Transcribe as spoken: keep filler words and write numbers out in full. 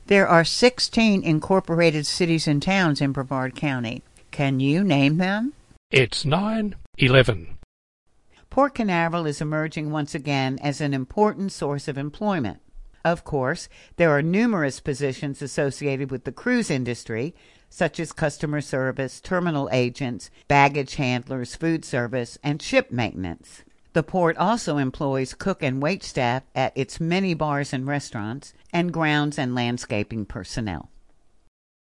There are sixteen incorporated cities and towns in Brevard County. Can you name them? It's nine eleven. Port Canaveral is emerging once again as an important source of employment. Of course, there are numerous positions associated with the cruise industry, such as customer service, terminal agents, baggage handlers, food service, and ship maintenance. The port also employs cook and wait staff at its many bars and restaurants, and grounds and landscaping personnel.